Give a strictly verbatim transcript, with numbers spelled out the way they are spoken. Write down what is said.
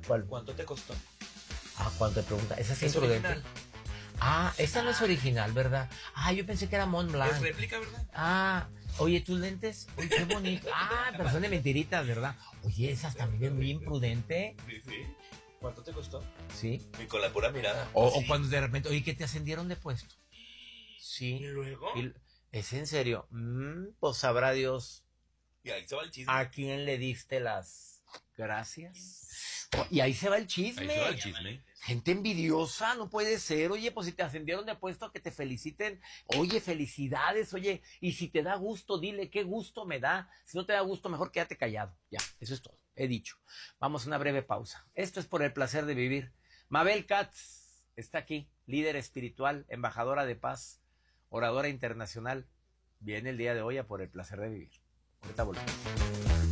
¿Cuál? ¿Cuánto te costó? Ah, ¿cuánto te pregunta? Esa sí es Es imprudente. original. Ah, esa no es original, ¿verdad? Ah, yo pensé que era Mont Blanc. Es réplica, ¿verdad? Ah, oye, tus lentes, uy, qué bonito. Ah, pero son de mentiritas, ¿verdad? Oye, esas también es muy imprudente. Sí, sí. ¿Cuánto te costó? Sí. Y con la pura mirada. O, Sí. o cuando de repente, oye, que te ascendieron de puesto. Sí. ¿Y luego? Y- ¿Es en serio? Mm, pues sabrá Dios Y ahí se va el chisme. a quién le diste las gracias. Oh, y ahí se va el chisme. Ahí se va el chisme. Gente envidiosa, no puede ser. Oye, pues si te ascendieron de puesto, que te feliciten. Oye, felicidades. Oye, y si te da gusto, dile qué gusto me da. Si no te da gusto, mejor quédate callado. Ya, eso es todo. He dicho. Vamos a una breve pausa. Esto es Por el Placer de Vivir. Mabel Katz está aquí, líder espiritual, embajadora de paz, oradora internacional. Viene el día de hoy a Por el Placer de Vivir. Ahorita volvemos.